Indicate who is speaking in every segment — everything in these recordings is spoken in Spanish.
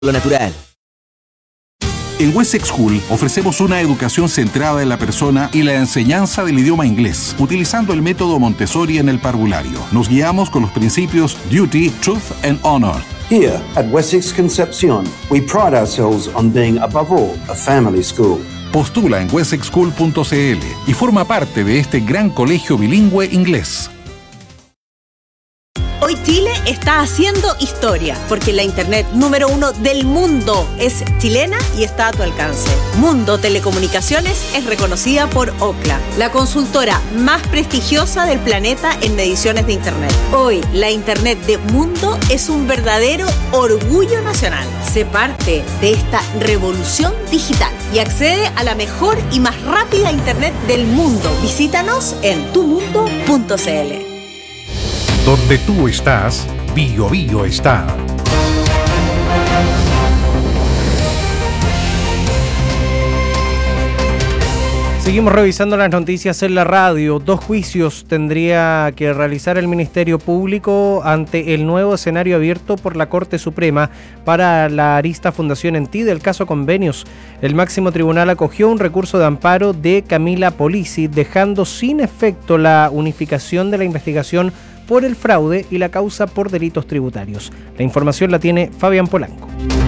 Speaker 1: lo natural.
Speaker 2: En Wessex School ofrecemos una educación centrada en la persona y la enseñanza del idioma inglés, utilizando el método Montessori en el parvulario. Nos guiamos con los principios Duty, Truth and Honor.
Speaker 3: Here at Wessex Concepcion, we pride ourselves on being, above all, a family school.
Speaker 2: Postula en wessexschool.cl y forma parte de este gran colegio bilingüe inglés.
Speaker 4: Hoy Chile está haciendo historia, porque la internet número 1 del mundo es chilena y está a tu alcance. Mundo Telecomunicaciones es reconocida por Ookla, la consultora más prestigiosa del planeta en mediciones de internet. Hoy, la internet de Mundo es un verdadero orgullo nacional. Sé parte de esta revolución digital y accede a la mejor y más rápida internet del mundo. Visítanos en tumundo.cl.
Speaker 5: Donde tú estás, Bio Bio está.
Speaker 6: Seguimos revisando las noticias en la radio. 2 juicios tendría que realizar el Ministerio Público ante el nuevo escenario abierto por la Corte Suprema para la arista Fundación Entí del caso Convenios. El máximo tribunal acogió un recurso de amparo de Camila Polisi, dejando sin efecto la unificación de la investigación por el fraude y la causa por delitos tributarios. La información la tiene Fabián Polanco.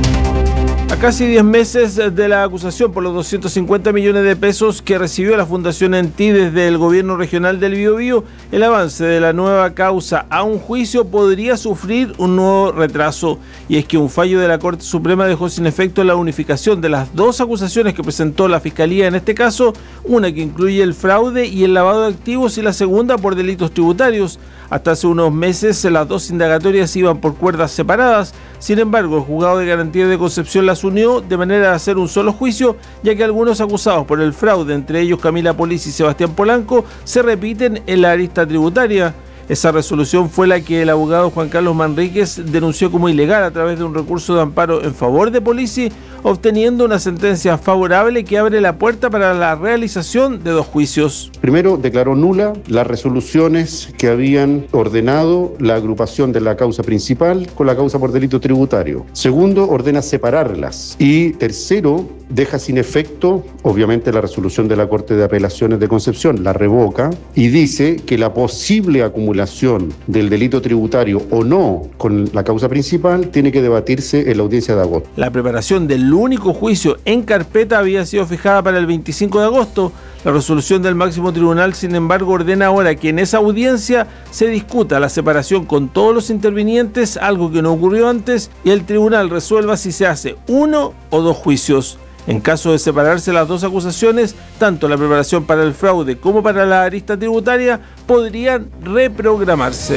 Speaker 7: A casi 10 meses de la acusación por los 250 millones de pesos que recibió la Fundación Entí desde el gobierno regional del Biobío, el avance de la nueva causa a un juicio podría sufrir un nuevo retraso. Y es que un fallo de la Corte Suprema dejó sin efecto la unificación de las 2 acusaciones que presentó la Fiscalía en este caso, una que incluye el fraude y el lavado de activos y la segunda por delitos tributarios. Hasta hace unos meses las 2 indagatorias iban por cuerdas separadas. Sin embargo, el Juzgado de Garantía de Concepción las unió de manera de hacer un solo juicio, ya que algunos acusados por el fraude, entre ellos Camila Polisi y Sebastián Polanco, se repiten en la arista tributaria. Esa resolución fue la que el abogado Juan Carlos Manríquez denunció como ilegal a través de un recurso de amparo en favor de Polisi, obteniendo una sentencia favorable que abre la puerta para la realización de 2 juicios.
Speaker 8: Primero, declaró nula las resoluciones que habían ordenado la agrupación de la causa principal con la causa por delito tributario. Segundo, ordena separarlas. Y tercero, deja sin efecto, obviamente, la resolución de la Corte de Apelaciones de Concepción, la revoca y dice que la posible acumulación del delito tributario o no con la causa principal tiene que debatirse en la audiencia de agosto.
Speaker 7: La preparación del único juicio en carpeta había sido fijada para el 25 de agosto. La resolución del máximo tribunal, sin embargo, ordena ahora que en esa audiencia se discuta la separación con todos los intervinientes, algo que no ocurrió antes, y el tribunal resuelva si se hace 1 o 2 juicios. En caso de separarse las 2 acusaciones, tanto la preparación para el fraude como para la arista tributaria podrían reprogramarse.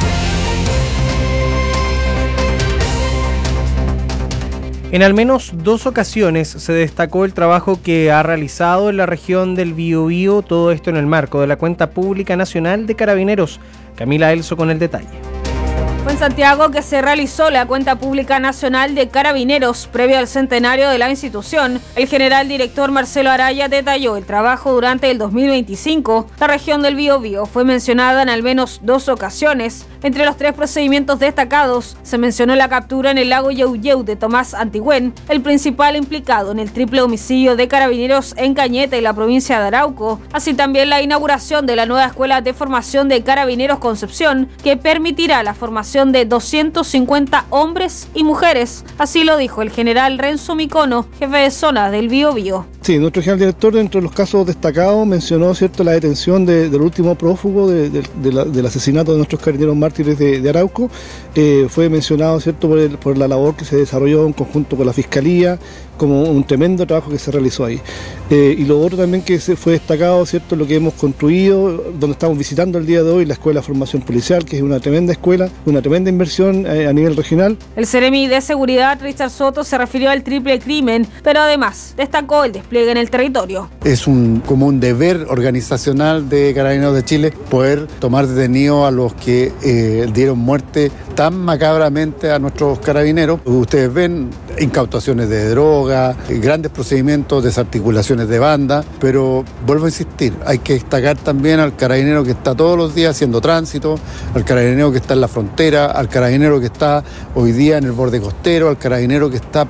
Speaker 6: En al menos 2 ocasiones se destacó el trabajo que ha realizado en la región del Biobío, todo esto en el marco de la Cuenta Pública Nacional de Carabineros. Camila Elso con el detalle.
Speaker 9: Fue en Santiago que se realizó la Cuenta Pública Nacional de Carabineros previo al centenario de la institución. El general director Marcelo Araya detalló el trabajo durante el 2025. La región del Biobío fue mencionada en al menos 2 ocasiones. Entre los 3 procedimientos destacados se mencionó la captura en el lago Yauyeu de Tomás Antigüén, el principal implicado en el triple homicidio de Carabineros en Cañete y la provincia de Arauco, así también la inauguración de la nueva Escuela de Formación de Carabineros Concepción, que permitirá la formación de 250 hombres y mujeres. Así lo dijo el general Renzo Micono, jefe de zona del Biobío.
Speaker 10: Sí, nuestro general director, dentro de los casos destacados, mencionó, ¿cierto?, la detención del último prófugo del asesinato de nuestros carabineros mártires de Arauco. Fue mencionado, ¿cierto?, por la labor que se desarrolló en conjunto con la Fiscalía, como un tremendo trabajo que se realizó ahí. Y lo otro también que se fue destacado, ¿cierto?, lo que hemos construido, donde estamos visitando el día de hoy, la Escuela de Formación Policial, que es una tremenda escuela, una tremenda inversión a nivel regional.
Speaker 9: El Seremi de Seguridad, Richard Soto, se refirió al triple crimen, pero además destacó el despliegue despliegue en el territorio.
Speaker 1: Es como un deber organizacional de Carabineros de Chile poder tomar detenidos a los que dieron muerte tan macabramente a nuestros carabineros. Ustedes ven incautaciones de droga, grandes procedimientos, desarticulaciones de banda, pero vuelvo a insistir, hay que destacar también al carabinero que está todos los días haciendo tránsito, al carabinero que está en la frontera, al carabinero que está hoy día en el borde costero, al carabinero que está